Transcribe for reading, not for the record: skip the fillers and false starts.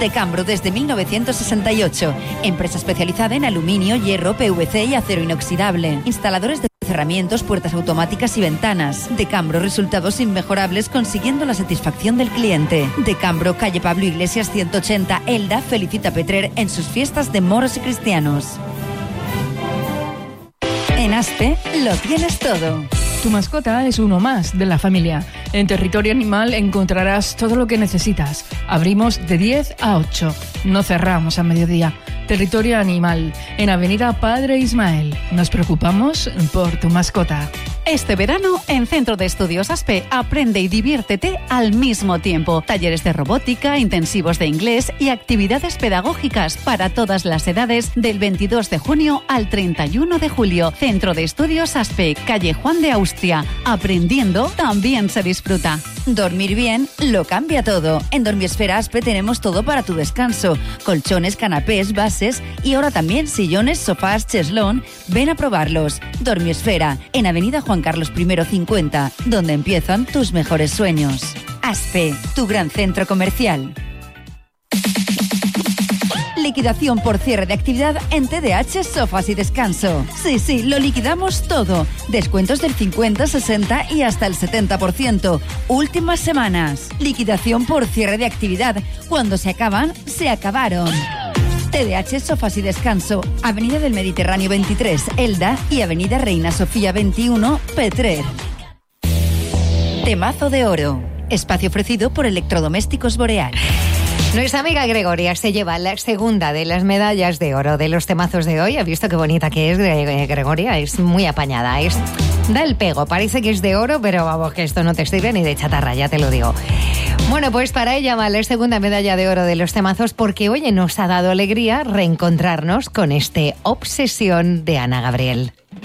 Decambro desde 1968. Empresa especializada en aluminio, hierro, PVC y acero inoxidable. Instaladores de cerramientos, puertas automáticas y ventanas. Decambro, resultados inmejorables consiguiendo la satisfacción del cliente. Decambro, calle Pablo Iglesias 180, Elda, felicita a Petrer en sus fiestas de moros y cristianos. En Aspe lo tienes todo. Tu mascota es uno más de la familia. En Territorio Animal encontrarás todo lo que necesitas. Abrimos de 10 a 8. No cerramos a mediodía. Territorio Animal, en Avenida Padre Ismael. Nos preocupamos por tu mascota. Este verano, en Centro de Estudios Aspe, aprende y diviértete al mismo tiempo. Talleres de robótica, intensivos de inglés y actividades pedagógicas para todas las edades del 22 de junio al 31 de julio. Centro de Estudios Aspe, calle Juan de Austria. Aprendiendo también se disfruta. Dormir bien lo cambia todo. En Dormiesfera Aspe tenemos todo para tu descanso. Colchones, canapés, bases y ahora también sillones, sofás, cheslón. Ven a probarlos. Dormiesfera, en Avenida Juan Carlos I 50, donde empiezan tus mejores sueños. Aspe, tu gran centro comercial. Liquidación por cierre de actividad en TDH Sofás y Descanso. Sí, lo liquidamos todo. Descuentos del 50, 60 y hasta el 70%. Últimas semanas. Liquidación por cierre de actividad. Cuando se acaban, se acabaron. TDH Sofás y Descanso, Avenida del Mediterráneo 23, Elda y Avenida Reina Sofía 21, Petrer. Temazo de oro. Espacio ofrecido por Electrodomésticos Boreal. Nuestra amiga Gregoria se lleva la segunda de las medallas de oro de los temazos de hoy. ¿Ha visto qué bonita que es Gregoria? Es muy apañada, da el pego, parece que es de oro, pero vamos, que esto no te sirve ni de chatarra, ya te lo digo. Bueno, pues para ella va la segunda medalla de oro de los temazos porque, oye, nos ha dado alegría reencontrarnos con este Obsesión de Ana Gabriel.